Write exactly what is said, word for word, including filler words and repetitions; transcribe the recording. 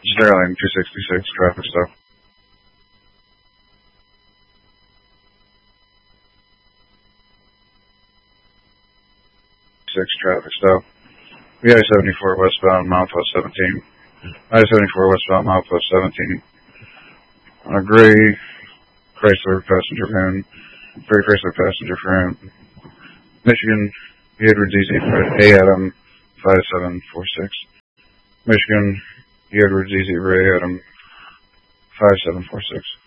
Sterling, two sixty-six, traffic stop. Six traffic stop. V I seventy-four westbound, milepost seventeen. I seventy-four westbound, milepost seventeen. On a gray Chrysler passenger van, gray Chrysler passenger van, Michigan, Edward Z Z, A Adam, five seven four six. Michigan, Edward Z Z, Ray Adam, five seven four six.